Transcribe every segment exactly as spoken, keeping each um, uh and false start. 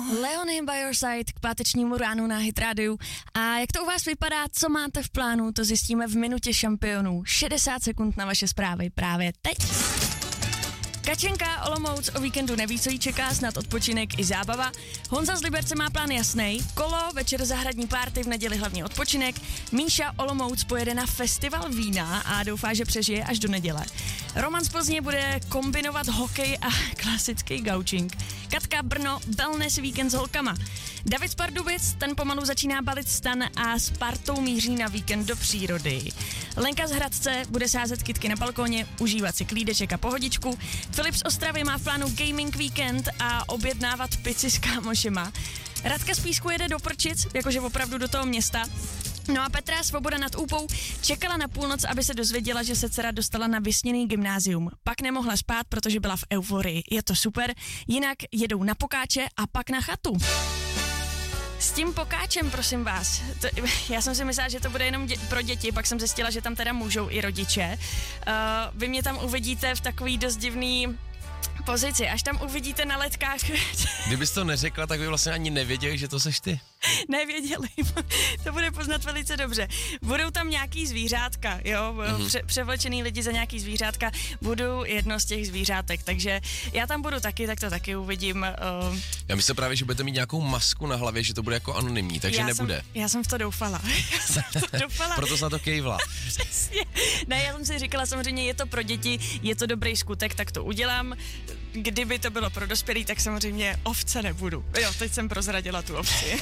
Leonie by your side k pátečnímu ránu na Hit Radio. A jak to u vás vypadá, co máte v plánu, to zjistíme v minutě šampionů. šedesát sekund na vaše zprávy právě teď. Kačenka Olomouc o víkendu neví, co jí čeká, snad odpočinek i zábava. Honza z Liberce má plán jasnej, kolo, večer zahradní párty, v neděli hlavní odpočinek. Míša Olomouc pojede na festival vína a doufá, že přežije až do neděle. Roman z Plzně bude kombinovat hokej a klasický gaučing. Katka Brno, wellness víkend s holkama. David z Pardubic, ten pomalu začíná balit stan a s partou míří na víkend do přírody. Lenka z Hradce bude sázet kytky na balkóně, užívat si klídeček a pohodičku. Filip z Ostravy má v plánu gaming víkend a objednávat pici s kámošema. Radka z Písku jede do Prčic, jakože opravdu do toho města. No a Petra Svoboda nad Úpou čekala na půlnoc, aby se dozvěděla, že se dcera dostala na vysněný gymnázium. Pak nemohla spát, protože byla v euforii. Je to super, jinak jedou na pokáče a pak na chatu. S tím pokáčem, prosím vás, to, já jsem si myslela, že to bude jenom dě- pro děti, pak jsem zjistila, že tam teda můžou i rodiče. Uh, vy mě tam uvidíte v takový dost divný pozici, až tam uvidíte na letkách. Kdybys to neřekla, tak by vlastně ani nevěděli, že to seš ty. Nevěděli, to bude poznat velice dobře. Budou tam nějaký zvířátka, jo, mm-hmm. Pře- převlečený lidi za nějaký zvířátka, budu jedno z těch zvířátek, takže já tam budu taky, tak to taky uvidím. Uh... Já myslím právě, že budete mít nějakou masku na hlavě, že to bude jako anonymní, takže já nebude. Jsem, já jsem v to doufala. já jsem v to doufala. Proto jsem na to kejvla. Přesně. Ne, já jsem si říkala, samozřejmě je to pro děti, je to dobrý skutek, tak to udělám. Kdyby to bylo pro dospělý, tak samozřejmě ovce nebudu. Jo, teď jsem prozradila tu ovci.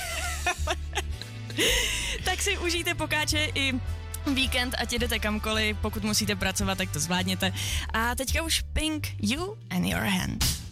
Tak si užijte pokáče i víkend, ať jdete kamkoliv, pokud musíte pracovat, tak to zvládněte. A teďka už Pink, You and Your Hand.